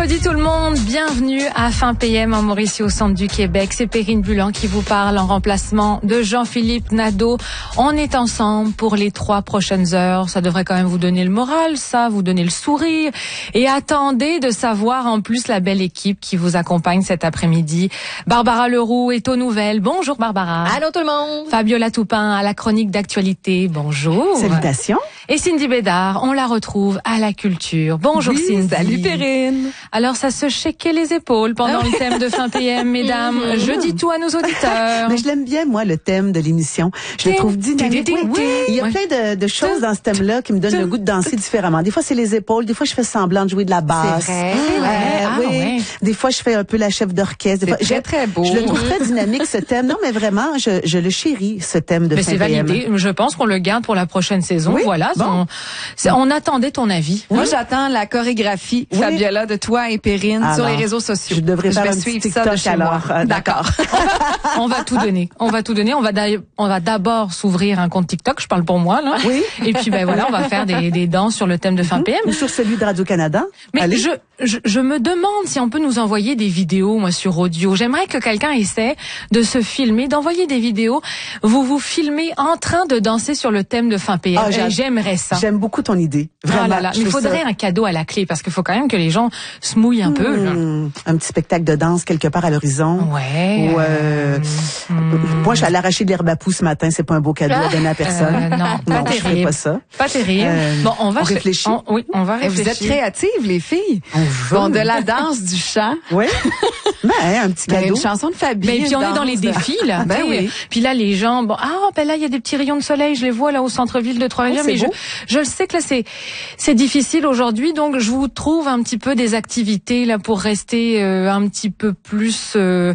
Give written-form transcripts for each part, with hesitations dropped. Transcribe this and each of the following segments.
mercredi tout le monde, bienvenue à Fin PM en Mauricie au centre du Québec. C'est Perrine Bulan qui vous parle en remplacement de Jean-Philippe Nadeau. On est ensemble pour les 3 prochaines heures. Ça devrait quand même vous donner le moral, ça, vous donner le sourire. Et attendez de savoir en plus la belle équipe qui vous accompagne cet après-midi. Barbara Leroux est aux nouvelles. Bonjour Barbara. Allô tout le monde. Fabiola Toupin à la chronique d'actualité. Bonjour. Salutations. Et Cindy Bédard, on la retrouve à la culture. Bonjour Oui, Cindy. salut Perrine. Alors ça se checkait les épaules pendant le thème de Fin PM, mesdames. Je dis tout à nos auditeurs. Mais je l'aime bien, moi, le thème de l'émission. Je le trouve dynamique. Oui. Il y a plein de choses dans ce thème-là qui me donnent le goût de danser différemment. Des fois, c'est les épaules. Des fois, je fais semblant de jouer de la basse. C'est vrai. Oui. Ouais. Des fois, je fais un peu la chef d'orchestre. C'est très beau. Je le trouve très dynamique, ce thème. Non, mais vraiment, je le chéris, ce thème de Mais Fin c'est PM. validé. Je pense qu'on le garde pour la prochaine saison. Oui. Voilà. Bon. On attendait ton avis. Moi, j'attends la chorégraphie, Oui. Fabiola, de toi et Perrine sur les Alors, réseaux sociaux. je devrais faire vais un petit suivre ça de TikTok chez moi. alors. D'accord. On va tout donner. On va d'abord s'ouvrir un compte TikTok. Je parle pour moi, là. Oui. Et puis, voilà, on va faire des danses sur le thème de Fin PM. Ou sur celui de Radio-Canada. Mais Allez. je me demande si on peut nous envoyer des vidéos, moi, sur audio. J'aimerais que quelqu'un essaie de se filmer, d'envoyer des vidéos. Vous filmez en train de danser sur le thème de Fin PM. J'aimerais ça. J'aime beaucoup ton idée. Vraiment. Oh là là. Je Mais il trouve faudrait ça- un cadeau à la clé parce qu'il faut quand même que les gens se mouillent un peu. Là. Un petit spectacle de danse quelque part à l'horizon. Ouais. Moi, je suis allée arracher de l'herbe à poux ce matin. C'est pas un beau cadeau à donner à personne. Non, pas je ferai terrible. pas ça. Pas terrible. Bon, on va on réfléchit. Oui, on va Et vous réfléchir. êtes créatives, les filles. On veut. Bon, de la danse, du chant. Oui. Ben, un petit Ben, cadeau. une chanson de Fabien. Mais puis on est dans les défis là. Ben tu sais. oui. Puis là les gens là il y a des petits rayons de soleil, je les vois là au centre-ville de Trois-Rivières, c'est mais beau. je le sais que là c'est difficile aujourd'hui, donc je vous trouve un petit peu des activités là pour rester un petit peu plus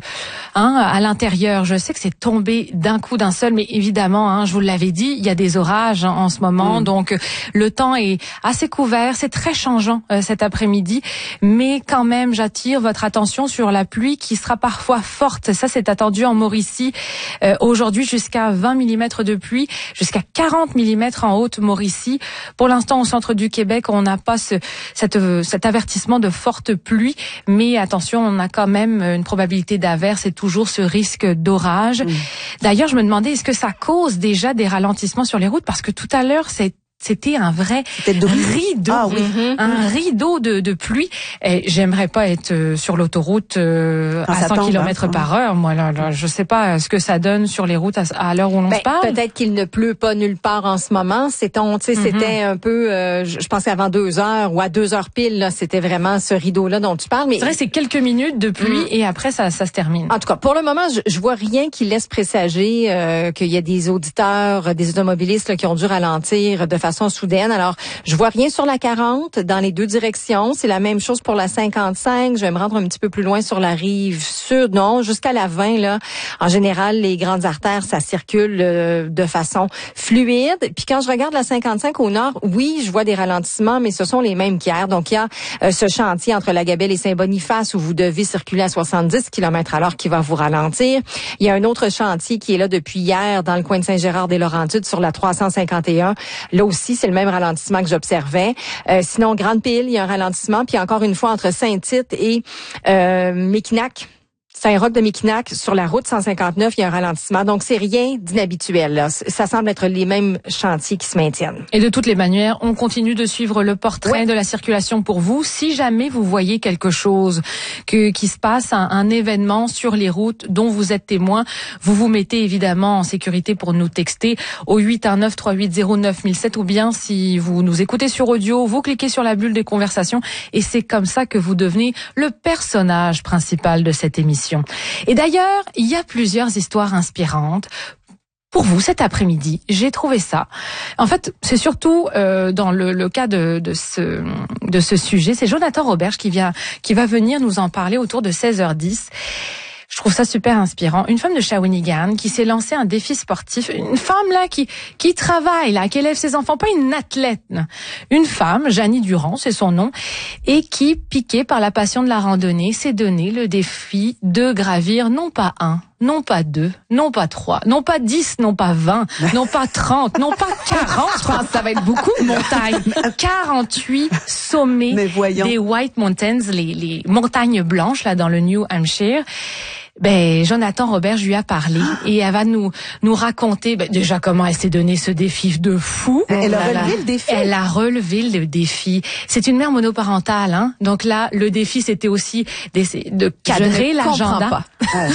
à l'intérieur. Je sais que c'est tombé d'un coup d'un seul, mais évidemment je vous l'avais dit, il y a des orages en ce moment, donc le temps est assez couvert, c'est très changeant cet après-midi, mais quand même j'attire votre attention sur la pluie qui sera parfois forte. Ça, c'est attendu en Mauricie aujourd'hui jusqu'à 20 mm de pluie, jusqu'à 40 mm en Haute-Mauricie. Pour l'instant, au centre du Québec, on n'a pas cet avertissement de forte pluie, mais attention, on a quand même une probabilité d'averse et toujours ce risque d'orage. D'ailleurs, je me demandais, est-ce que ça cause déjà des ralentissements sur les routes? Parce que tout à l'heure, c'était un vrai rideau, un rideau de pluie. Et j'aimerais pas être sur l'autoroute à 100 km par heure. Moi, là, je sais pas ce que ça donne sur les routes à l'heure où l'on se parle. Peut-être qu'il ne pleut pas nulle part en ce moment. C'était un peu, je pense qu'avant 2 heures ou à 2 heures pile, là, c'était vraiment ce rideau-là dont tu parles. Mais c'est vrai, c'est quelques minutes de pluie et après ça se termine. En tout cas, pour le moment, je vois rien qui laisse présager qu'il y a des auditeurs, des automobilistes là, qui ont dû ralentir de façon soudaine. Alors, je vois rien sur la 40 dans les 2 directions. C'est la même chose pour la 55. Je vais me rendre un petit peu plus loin sur la rive sud. Non, jusqu'à la 20, là. En général, les grandes artères, ça circule de façon fluide. Puis quand je regarde la 55 au nord, oui, je vois des ralentissements, mais ce sont les mêmes qu'hier. Donc, il y a ce chantier entre la Gabelle et Saint-Boniface où vous devez circuler à 70 km/h qui va vous ralentir. Il y a un autre chantier qui est là depuis hier dans le coin de Saint-Gérard-des-Laurentides sur la 351. Là aussi, c'est le même ralentissement que j'observais. Sinon, Grande-Pile, il y a un ralentissement. Puis encore une fois, entre Saint-Tite et Mekinac, Saint-Roch-de-Mekinac, sur la route 159, il y a un ralentissement. Donc, c'est rien d'inhabituel, là. Ça semble être les mêmes chantiers qui se maintiennent. Et de toutes les manières, on continue de suivre le portrait de la circulation pour vous. Si jamais vous voyez quelque chose qui se passe, un événement sur les routes dont vous êtes témoin, vous vous mettez évidemment en sécurité pour nous texter au 819-380-9007 ou bien si vous nous écoutez sur audio, vous cliquez sur la bulle des conversations et c'est comme ça que vous devenez le personnage principal de cette émission. Et d'ailleurs, il y a plusieurs histoires inspirantes pour vous cet après-midi. J'ai trouvé ça. En fait, c'est surtout dans le cas de ce sujet, c'est Jonathan Roberge qui va venir nous en parler autour de 16h10. Je trouve ça super inspirant. Une femme de Shawinigan qui s'est lancée un défi sportif. Une femme là qui travaille, là, qui élève ses enfants, pas une athlète. Une femme, Janie Durand, c'est son nom, et qui, piquée par la passion de la randonnée, s'est donné le défi de gravir non pas un, non pas 2, non pas 3, non pas 10, non pas 20, non pas 30, non pas 40, je pense que ça va être beaucoup de montagnes. 48 sommets des White Mountains, les montagnes blanches là dans le New Hampshire. Ben, Jonathan Robert, je lui ai parlé et elle va nous raconter déjà comment elle s'est donné ce défi de fou. Elle a relevé le défi. Elle a relevé le défi. C'est une mère monoparentale, hein. Donc là, le défi, c'était aussi de cadrer l'agenda.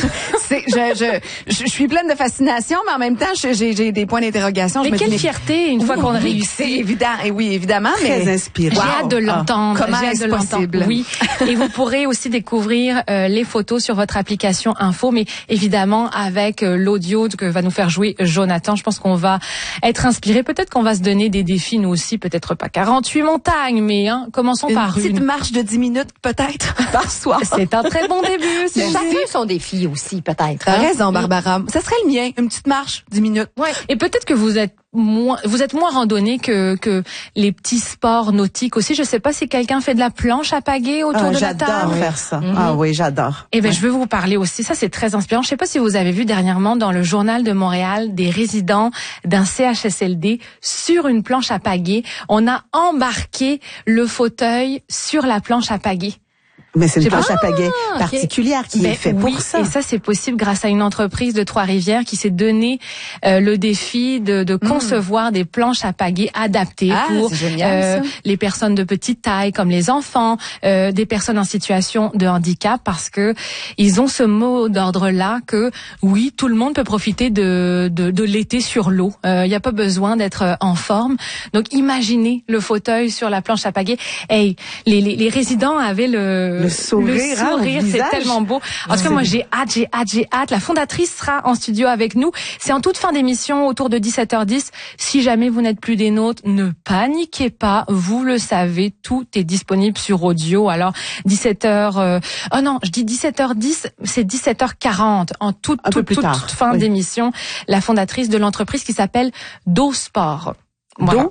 Je suis pleine de fascination, mais en même temps, j'ai des points d'interrogation. Mais quelle fierté une fois qu'on a réussi. Évidemment, très inspirant. J'ai hâte de l'entendre. Comment est-ce possible? Oui. Et vous pourrez aussi découvrir les photos sur votre application Info, mais évidemment avec l'audio que va nous faire jouer Jonathan, je pense qu'on va être inspiré. Peut-être qu'on va se donner des défis nous aussi, peut-être pas 48 montagnes, mais commençons par une petite marche de 10 minutes peut-être par soir. C'est un très bon début. Chacun son défi aussi peut-être. T'as raison, Barbara. Ça serait le mien, une petite marche 10 minutes. Ouais. Et peut-être que vous êtes moins randonnée que les petits sports nautiques aussi. Je sais pas si quelqu'un fait de la planche à pagaie autour de la table. J'adore faire ça. Ah oui, j'adore. Eh ben, je vais vous parler aussi. Ça, c'est très inspirant. Je sais pas si vous avez vu dernièrement dans le Journal de Montréal des résidents d'un CHSLD sur une planche à pagaie. On a embarqué le fauteuil sur la planche à pagaie. Mais c'est une planche à pagaie particulière qui est faite pour ça. Et ça, c'est possible grâce à une entreprise de Trois-Rivières qui s'est donné le défi de concevoir des planches à pagaie adaptées pour les personnes de petite taille, comme les enfants, des personnes en situation de handicap, parce que ils ont ce mot d'ordre-là que oui, tout le monde peut profiter de l'été sur l'eau. Il n'y a pas besoin d'être en forme. Donc, imaginez le fauteuil sur la planche à pagaie. Hey, les résidents avaient le sourire, c'est tellement beau. En tout cas, moi, j'ai hâte. La fondatrice sera en studio avec nous. C'est en toute fin d'émission, autour de 17h10. Si jamais vous n'êtes plus des nôtres, ne paniquez pas. Vous le savez, tout est disponible sur audio. Alors, 17h... oh non, je dis 17h10, c'est 17h40. En toute fin d'émission, la fondatrice de l'entreprise qui s'appelle Do Sport. Voilà.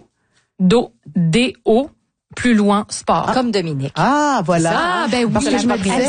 D-O. Plus loin, sport. Comme Dominique. Ah, voilà. Ah, ben oui, je me disais,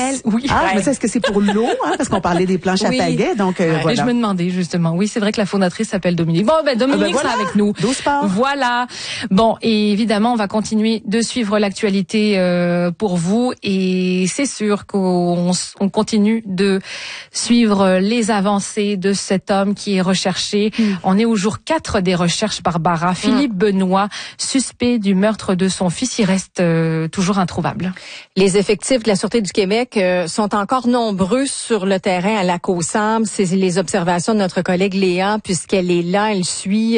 est-ce que c'est pour l'eau, parce qu'on parlait des planches à pagaie, donc voilà. Et je me demandais justement. Oui, c'est vrai que la fondatrice s'appelle Dominique. Bon, Dominique sera avec nous. Voilà. Bon, et évidemment, on va continuer de suivre l'actualité pour vous, et c'est sûr qu'on continue de suivre les avancées de cet homme qui est recherché. On est au jour 4 des recherches, Barbara. Philippe Benoît, suspect du meurtre de son fils, il reste toujours introuvable. Les effectifs de la Sûreté du Québec sont encore nombreux sur le terrain à Lac-aux-Sables. C'est les observations de notre collègue Léa, puisqu'elle est là, elle suit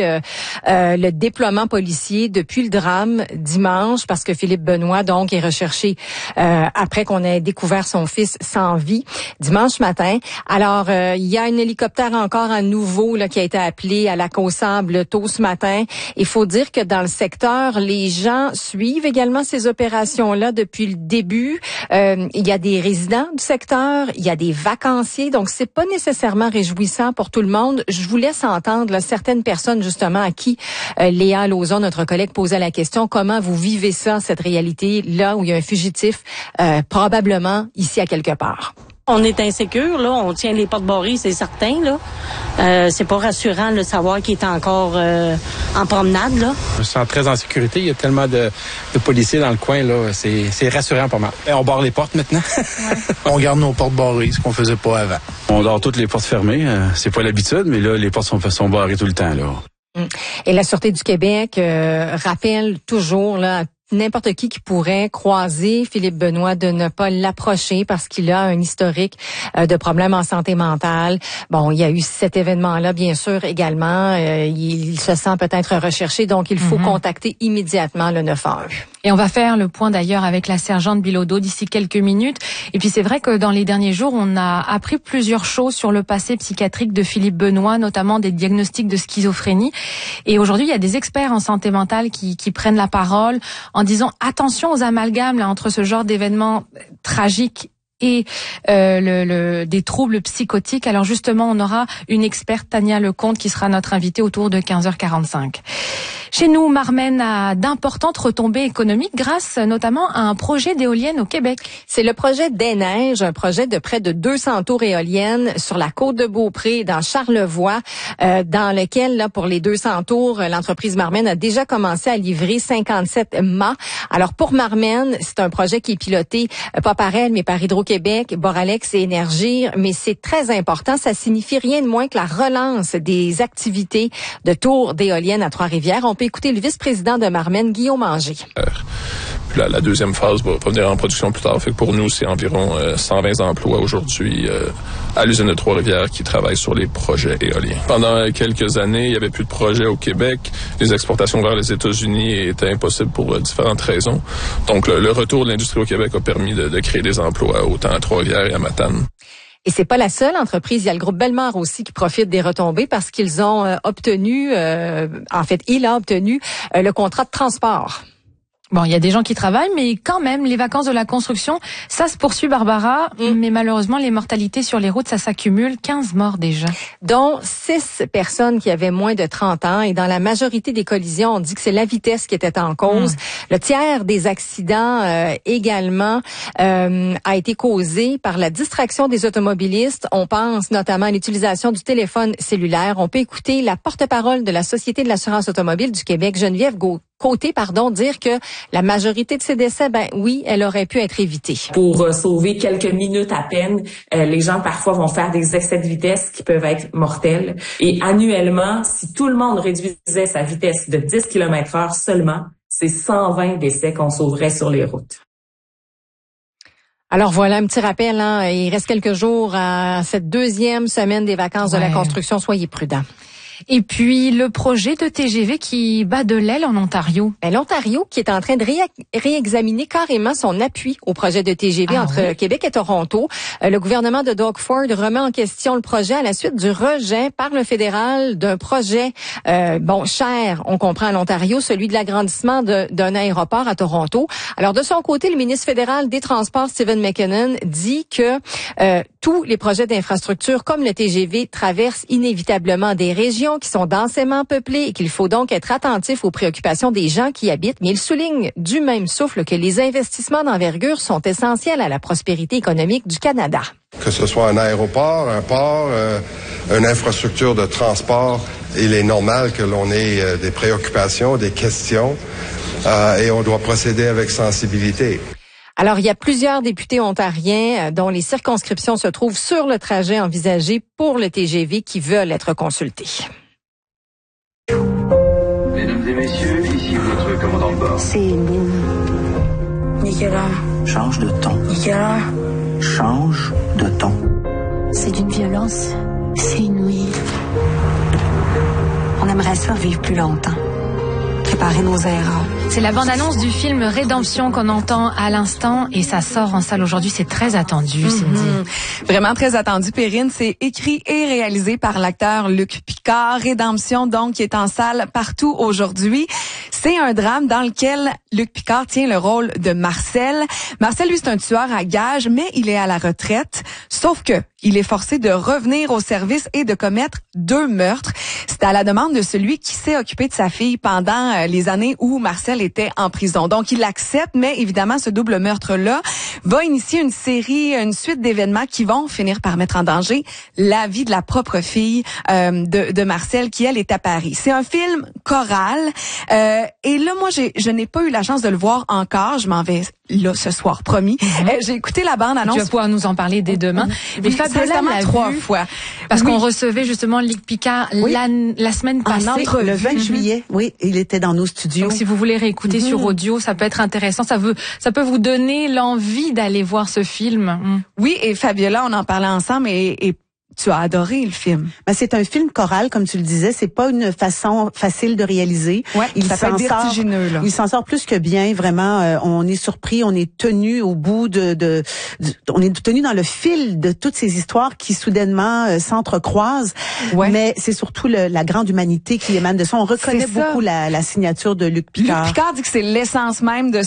le déploiement policier depuis le drame dimanche, parce que Philippe Benoît, donc, est recherché après qu'on ait découvert son fils sans vie dimanche matin. Alors, il y a un hélicoptère encore à nouveau là qui a été appelé à Lac-aux-Sables tôt ce matin. Il faut dire que dans le secteur, les gens suivent également ces opérations-là depuis le début. Il y a des résidents du secteur, il y a des vacanciers, donc c'est pas nécessairement réjouissant pour tout le monde. Je vous laisse entendre là, certaines personnes justement à qui Léa Lauzon, notre collègue, posait la question, comment vous vivez ça, cette réalité-là où il y a un fugitif probablement ici à quelque part. On est insécure, là. On tient les portes barrées, c'est certain, là. C'est pas rassurant de savoir qu'il est encore en promenade, là. Je me sens très en sécurité. Il y a tellement de policiers dans le coin, là. C'est rassurant pas mal. On barre les portes maintenant. Ouais. On garde nos portes barrées, ce qu'on faisait pas avant. On garde toutes les portes fermées. C'est pas l'habitude, mais là, les portes sont barrées tout le temps, là. Et la Sûreté du Québec rappelle toujours, là, n'importe qui pourrait croiser Philippe Benoît de ne pas l'approcher parce qu'il a un historique de problèmes en santé mentale. Bon, il y a eu cet événement-là, bien sûr, également. Il se sent peut-être recherché, donc il faut contacter immédiatement le 911. Et on va faire le point d'ailleurs avec la sergente Bilodeau d'ici quelques minutes. Et puis c'est vrai que dans les derniers jours, on a appris plusieurs choses sur le passé psychiatrique de Philippe Benoît, notamment des diagnostics de schizophrénie. Et aujourd'hui, il y a des experts en santé mentale qui prennent la parole en disant attention aux amalgames là entre ce genre d'événements tragiques et des troubles psychotiques. Alors justement, on aura une experte, Tania Lecomte, qui sera notre invitée autour de 15h45. Chez nous, Marmen a d'importantes retombées économiques grâce notamment à un projet d'éolienne au Québec. C'est le projet Des Neiges, un projet de près de 200 tours éoliennes sur la côte de Beaupré, dans Charlevoix, dans lequel, là, pour les 200 tours, l'entreprise Marmen a déjà commencé à livrer 57 mâts. Alors, pour Marmen, c'est un projet qui est piloté, pas par elle, mais par Hydro-Québec, Boralex et Énergir, mais c'est très important. Ça signifie rien de moins que la relance des activités de tours d'éoliennes à Trois-Rivières. On peut écouter le vice-président de Marmen, Guillaume Anger. Puis la deuxième phase va venir en production plus tard. Fait que pour nous, c'est environ 120 emplois aujourd'hui à l'usine de Trois-Rivières qui travaillent sur les projets éoliens. Pendant quelques années, il n'y avait plus de projets au Québec. Les exportations vers les États-Unis étaient impossibles pour différentes raisons. Donc, le retour de l'industrie au Québec a permis de créer des emplois autant à Trois-Rivières et à Matane. Et c'est pas la seule entreprise. Il y a le groupe Bellemare aussi qui profite des retombées parce qu'ils ont obtenu, il a obtenu le contrat de transport. Bon, il y a des gens qui travaillent, mais quand même, les vacances de la construction, ça se poursuit, Barbara. Mais malheureusement, les mortalités sur les routes, ça s'accumule. 15 morts déjà. Dont 6 personnes qui avaient moins de 30 ans. Et dans la majorité des collisions, on dit que c'est la vitesse qui était en cause. Le tiers des accidents également a été causé par la distraction des automobilistes. On pense notamment à l'utilisation du téléphone cellulaire. On peut écouter la porte-parole de la Société de l'assurance automobile du Québec, Geneviève Côté, dire que la majorité de ces décès, oui, elle aurait pu être évitée. Pour sauver quelques minutes à peine, les gens parfois vont faire des excès de vitesse qui peuvent être mortels. Et annuellement, si tout le monde réduisait sa vitesse de 10 km/h seulement, c'est 120 décès qu'on sauverait sur les routes. Alors voilà, un petit rappel, il reste quelques jours à cette deuxième semaine des vacances de la construction. Soyez prudents. Et puis, le projet de TGV qui bat de l'aile en Ontario. L'Ontario qui est en train de réexaminer carrément son appui au projet de TGV entre Québec et Toronto. Le gouvernement de Doug Ford remet en question le projet à la suite du rejet par le fédéral d'un projet, cher, on comprend, à l'Ontario, celui de l'agrandissement d'un aéroport à Toronto. Alors, de son côté, le ministre fédéral des Transports, Stephen McKinnon, dit que tous les projets d'infrastructure comme le TGV traversent inévitablement des régions qui sont densément peuplées et qu'il faut donc être attentif aux préoccupations des gens qui y habitent. Mais il souligne du même souffle que les investissements d'envergure sont essentiels à la prospérité économique du Canada. Que ce soit un aéroport, un port, une infrastructure de transport, il est normal que l'on ait des préoccupations, des questions et on doit procéder avec sensibilité. Alors, il y a plusieurs députés ontariens dont les circonscriptions se trouvent sur le trajet envisagé pour le TGV qui veulent être consultés. Mesdames et messieurs, ici votre commandant de bord. C'est Lynn. Nicolas. Change de ton. Nicolas. Change de ton. C'est d'une violence. C'est inouï. On aimerait ça vivre plus longtemps. Préparer nos erreurs. C'est la bande-annonce du film Rédemption qu'on entend à l'instant et ça sort en salle aujourd'hui. C'est très attendu, Cindy. Vraiment très attendu, Perrine. C'est écrit et réalisé par l'acteur Luc Picard. Rédemption, donc, qui est en salle partout aujourd'hui. C'est un drame dans lequel Luc Picard tient le rôle de Marcel. Marcel, lui, c'est un tueur à gages, mais il est à la retraite. Sauf que il est forcé de revenir au service et de commettre 2 meurtres. C'est à la demande de celui qui s'est occupé de sa fille pendant les années où Marcel était en prison. Donc, il accepte, mais évidemment, ce double meurtre-là va initier une suite d'événements qui vont finir par mettre en danger la vie de la propre fille de Marcel, qui, elle, est à Paris. C'est un film choral. Et là, moi, je n'ai pas eu la chance de le voir encore. Je m'en vais là ce soir, promis. J'ai écouté la bande-annonce. Tu vas pouvoir nous en parler dès demain. Mais Fabiola l'a 3 fois. Parce qu'on recevait justement Luc Picard la semaine passée. Le 20 juillet, oui, il était dans nos studios. Donc si vous voulez réécouter sur audio, ça peut être intéressant. Ça peut vous donner l'envie d'aller voir ce film. Oui, et Fabiola, on en parlait ensemble et tu as adoré le film. Ben, c'est un film choral, comme tu le disais. C'est pas une façon facile de réaliser. Ouais, ça peut être vertigineux, là. Il s'en sort plus que bien. Vraiment, on est surpris, on est tenu au bout on est tenu dans le fil de toutes ces histoires qui soudainement s'entrecroisent. Ouais. Mais c'est surtout la grande humanité qui émane de ça. On reconnaît beaucoup la signature de Luc Picard. Luc Picard dit que c'est l'essence même de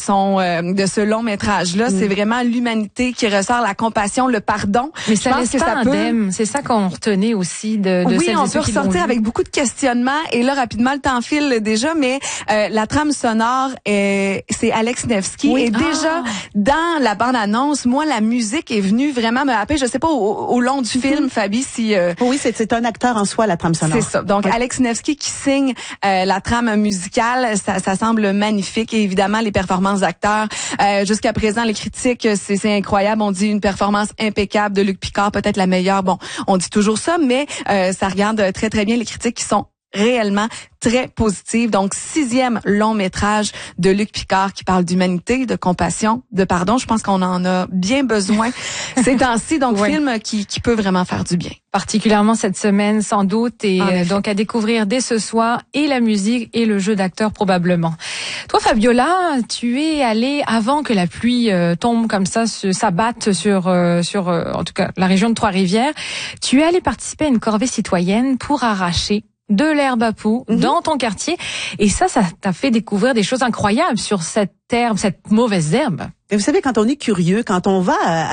ce long métrage-là. C'est vraiment l'humanité qui ressort, la compassion, le pardon. Mais ça laisse pas indemne. C'est ça qu'on retenait aussi de celles et ceux qui l'ont vu. Oui, on peut ressortir avec beaucoup de questionnements. Et là, rapidement, le temps file déjà, mais la trame sonore, c'est Alex Nevsky. Oui. Et déjà, dans la bande-annonce, moi, la musique est venue vraiment me happer. Je sais pas, au long du film, Fabi, si... Oui, c'est un acteur en soi, la trame sonore. C'est ça. Donc, Alex Nevsky qui signe la trame musicale, ça semble magnifique. Et évidemment, les performances d'acteurs. Jusqu'à présent, les critiques, c'est incroyable. On dit une performance impeccable de Luc Picard, peut-être la meilleure. Bon, on dit toujours ça, mais ça regarde très, très bien les critiques qui sont réellement très positives. Donc, 6e long métrage de Luc Picard qui parle d'humanité, de compassion, de pardon. Je pense qu'on en a bien besoin ces temps-ci. Donc, film qui peut vraiment faire du bien. Particulièrement cette semaine, sans doute. Et donc, à découvrir dès ce soir, et la musique et le jeu d'acteur probablement. Toi, Fabiola, tu es allée avant que la pluie tombe comme ça, s'abatte sur en tout cas, la région de Trois-Rivières. Tu es allée participer à une corvée citoyenne pour arracher de l'herbe à poux dans ton quartier. Et ça t'a fait découvrir des choses incroyables sur cette herbe, cette mauvaise herbe. Et vous savez, quand on est curieux, quand on va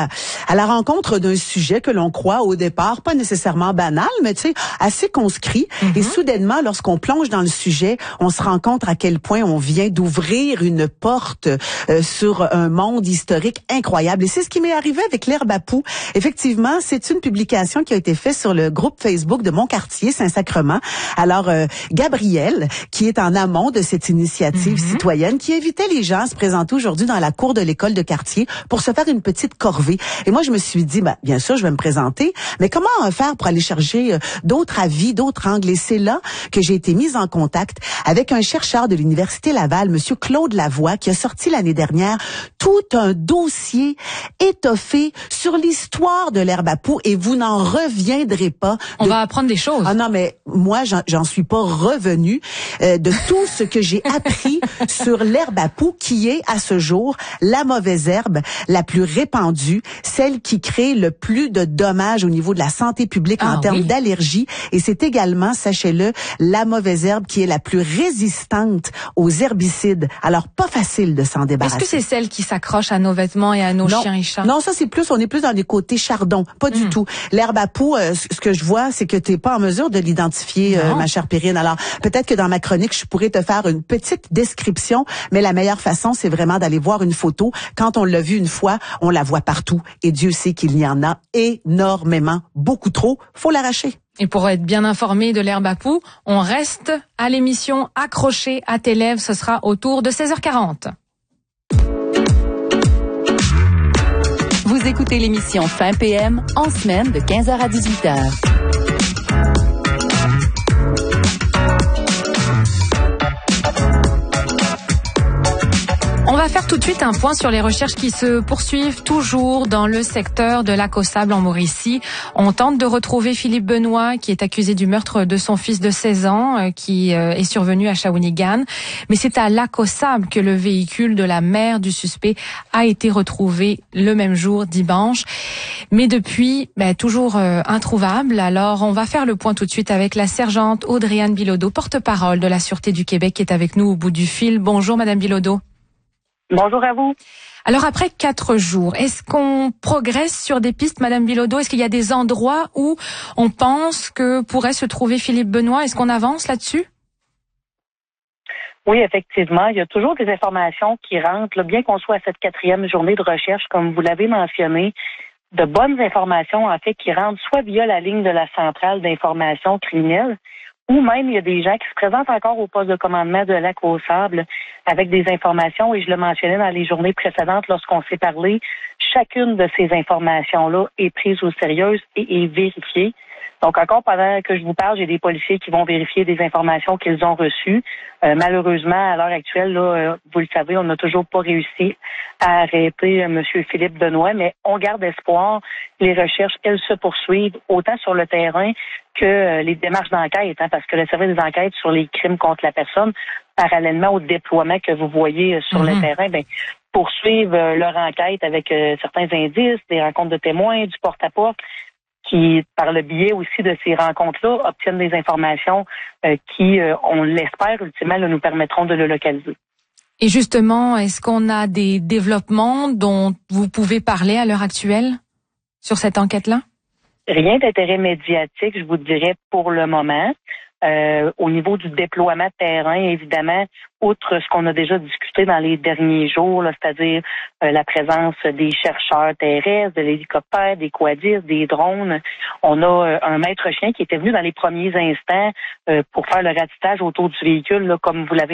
à la rencontre d'un sujet que l'on croit au départ, pas nécessairement banal, mais tu sais, assez conscrit, et soudainement, lorsqu'on plonge dans le sujet, on se rend compte à quel point on vient d'ouvrir une porte sur un monde historique incroyable. Et c'est ce qui m'est arrivé avec l'herbe à poux. Effectivement, c'est une publication qui a été faite sur le groupe Facebook de mon quartier, Saint-Sacrement. Alors, Gabrielle, qui est en amont de cette initiative citoyenne, qui invitait les gens à se présenter aujourd'hui dans la cour de l'école de quartier pour se faire une petite corvée. Et moi, je me suis dit, bien sûr, je vais me présenter, mais comment faire pour aller chercher d'autres avis, d'autres angles? Et c'est là que j'ai été mise en contact avec un chercheur de l'Université Laval, Monsieur Claude Lavoie, qui a sorti l'année dernière tout un dossier étoffé sur l'histoire de l'herbe à poux, et vous n'en reviendrez pas. On va apprendre des choses. Ah non, mais moi, j'en suis pas revenue de tout ce que j'ai appris sur l'herbe à poux, qui est, à ce jour, la mauvaise herbe la plus répandue, celle qui crée le plus de dommages au niveau de la santé publique en termes d'allergies. Et c'est également, sachez-le, la mauvaise herbe qui est la plus résistante aux herbicides. Alors, pas facile de s'en débarrasser. Est-ce que c'est celle qui s'accroche à nos vêtements et à nos chiens et chats? Non, ça c'est plus, on est plus dans des côtés chardon. Pas du tout. L'herbe à poux, ce que je vois, c'est que t'es pas en mesure de l'identifier, ma chère Périne. Alors, peut-être que dans ma chronique, je pourrais te faire une petite description, mais la meilleure façon, c'est vraiment d'aller voir une photo. Quand on l'a vu une fois, on la voit partout. Et Dieu sait qu'il y en a énormément, beaucoup trop. Faut l'arracher. Et pour être bien informé de l'herbe à poux, on reste à l'émission Accroché à tes lèvres. Ce sera autour de 16h40. Vous écoutez l'émission Fin PM en semaine de 15h à 18h. On va faire tout de suite un point sur les recherches qui se poursuivent toujours dans le secteur de Lac aux Sables en Mauricie. On tente de retrouver Philippe Benoît, qui est accusé du meurtre de son fils de 16 ans, qui est survenu à Shawinigan. Mais c'est à Lac aux Sables que le véhicule de la mère du suspect a été retrouvé le même jour, dimanche. Mais depuis, toujours introuvable. Alors, on va faire le point tout de suite avec la sergente Audrey-Anne Bilodeau, porte-parole de la Sûreté du Québec, qui est avec nous au bout du fil. Bonjour, Madame Bilodeau. Bonjour à vous. Alors après 4 jours, est-ce qu'on progresse sur des pistes, Madame Bilodeau? Est-ce qu'il y a des endroits où on pense que pourrait se trouver Philippe Benoît? Est-ce qu'on avance là-dessus? Oui, effectivement. Il y a toujours des informations qui rentrent, là, bien qu'on soit à cette 4e journée de recherche, comme vous l'avez mentionné, de bonnes informations, en fait, qui rentrent soit via la ligne de la centrale d'information criminelle, ou même il y a des gens qui se présentent encore au poste de commandement de Lac aux Sables avec des informations, et je le mentionnais dans les journées précédentes lorsqu'on s'est parlé, chacune de ces informations-là est prise au sérieux et est vérifiée. Donc, encore pendant que je vous parle, j'ai des policiers qui vont vérifier des informations qu'ils ont reçues. Malheureusement, à l'heure actuelle, là, vous le savez, on n'a toujours pas réussi à arrêter M. Philippe Benoît, mais on garde espoir. Les recherches, elles se poursuivent autant sur le terrain que les démarches d'enquête, parce que le service des enquêtes sur les crimes contre la personne, parallèlement au déploiement que vous voyez sur le terrain, poursuivent leur enquête avec certains indices, des rencontres de témoins, du porte-à-porte, qui, par le biais aussi de ces rencontres-là, obtiennent des informations qui, on l'espère, ultimement, nous permettront de le localiser. Et justement, est-ce qu'on a des développements dont vous pouvez parler à l'heure actuelle sur cette enquête-là? Rien d'intérêt médiatique, je vous dirais, pour le moment. Au niveau du déploiement de terrain, évidemment, outre ce qu'on a déjà discuté dans les derniers jours, là, c'est-à-dire la présence des chercheurs terrestres, de l'hélicoptère, des quadistes, des drones, on a un maître chien qui était venu dans les premiers instants pour faire le ratissage autour du véhicule, là, comme vous l'avez